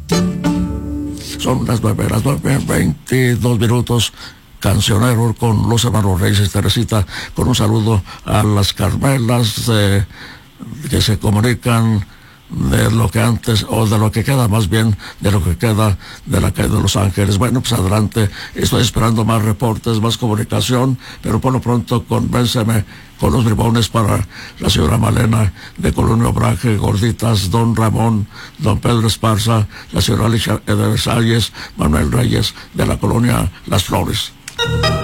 Son las 9:22. Cancionero con los hermanos Reyes y Teresita, con un saludo a las Carmelas que se comunican de lo que antes, o de lo que queda más bien, de lo que queda de la calle de Los Ángeles. Bueno, pues adelante, estoy esperando más reportes, más comunicación, pero por lo pronto convénceme con los bribones para la señora Malena de Colonia Obraje, Gorditas, don Ramón, don Pedro Esparza, la señora Alicia de Versalles, Manuel Reyes de la colonia Las Flores.